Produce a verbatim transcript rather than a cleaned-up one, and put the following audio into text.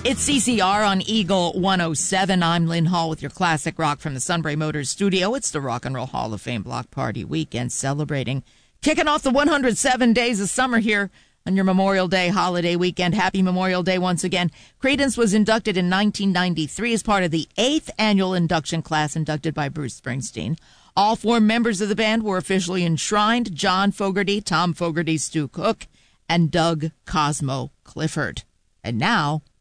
It's C C R on Eagle one oh seven. I'm Lynn Hall with your classic rock from the Sunbury Motors studio. It's the Rock and Roll Hall of Fame Block Party weekend celebrating, kicking off the one hundred seven days of summer here on your Memorial Day holiday weekend. Happy Memorial Day once again. Creedence was inducted in nineteen ninety-three as part of the eighth annual induction class inducted by Bruce Springsteen. All four members of the band were officially enshrined: John Fogerty, Tom Fogerty, Stu Cook, and Doug Cosmo Clifford. And now,